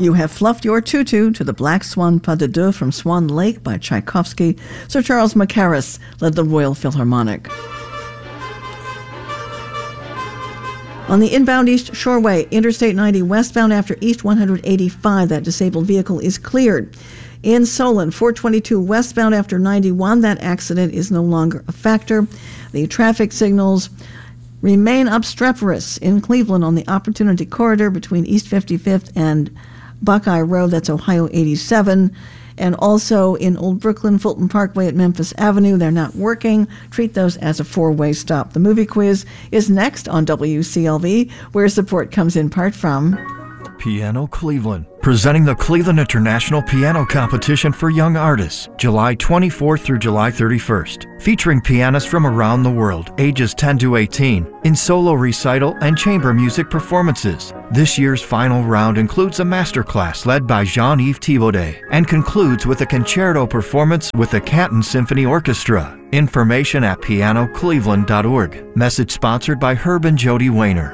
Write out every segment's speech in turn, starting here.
You have fluffed your tutu to the Black Swan Pas de Deux from Swan Lake by Tchaikovsky. Sir Charles Mackerras led the Royal Philharmonic. On the inbound East Shoreway, Interstate 90 westbound after East 185, that disabled vehicle is cleared. In Solon, 422 westbound after 91, that accident is no longer a factor. The traffic signals remain obstreperous in Cleveland on the Opportunity Corridor between East 55th and Buckeye Road, that's Ohio 87. And also in Old Brooklyn, Fulton Parkway at Memphis Avenue, they're not working. Treat those as a four-way stop. The movie quiz is next on WCLV, where support comes in part from Piano Cleveland, presenting the Cleveland International Piano Competition for Young Artists, July 24th through July 31st, featuring pianists from around the world, ages 10 to 18, in solo recital and chamber music performances. This year's final round includes a masterclass led by Jean-Yves Thibaudet and concludes with a concerto performance with the Canton Symphony Orchestra. Information at pianocleveland.org. Message sponsored by Herb and Jody Wayner.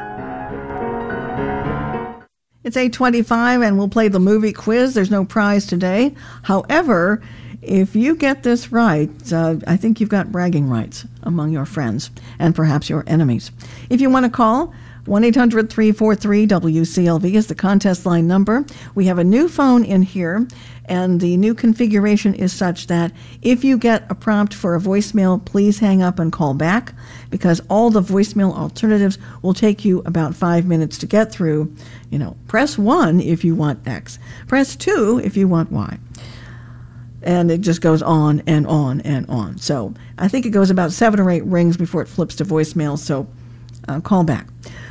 It's 8:25, and we'll play the movie quiz. There's no prize today. However, if you get this right, I think you've got bragging rights among your friends and perhaps your enemies. If you want to call, 1-800-343-WCLV is the contest line number. We have a new phone in here, and the new configuration is such that if you get a prompt for a voicemail, please hang up and call back, because all the voicemail alternatives will take you about 5 minutes to get through. You know, press 1 if you want X. Press 2 if you want Y. And it just goes on and on and on. So I think it goes about 7 or 8 rings before it flips to voicemail, so call back.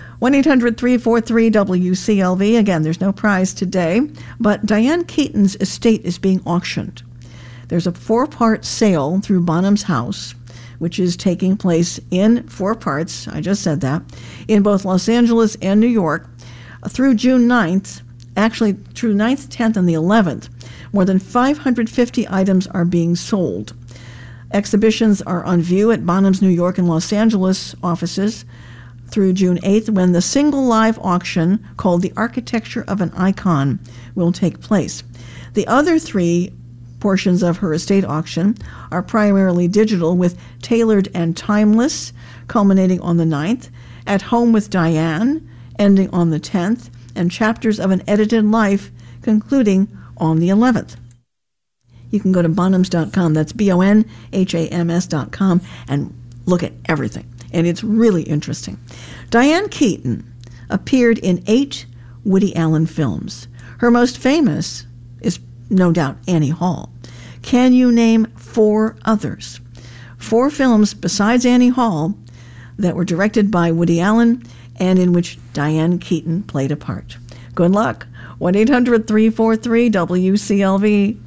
1-800-343-WCLV. Again, there's no prize today, but Diane Keaton's estate is being auctioned. There's a 4-part sale through Bonham's House, which is taking place in 4 parts, I just said that, in both Los Angeles and New York through June 9th, actually through 9th, 10th, and the 11th. More than 550 items are being sold. Exhibitions are on view at Bonham's New York and Los Angeles offices through June 8th, when the single live auction called The Architecture of an Icon will take place. The other 3 portions of her estate auction are primarily digital, with Tailored and Timeless culminating on the 9th, At Home with Diane ending on the 10th, and Chapters of an Edited Life concluding on the 11th. You can go to bonhams.com, that's bonhams.com, and look at everything. And it's really interesting. Diane Keaton appeared in 8 Woody Allen films. Her most famous is no doubt Annie Hall. Can you name 4 others? 4 films besides Annie Hall that were directed by Woody Allen and in which Diane Keaton played a part. Good luck. 1-800-343-WCLV.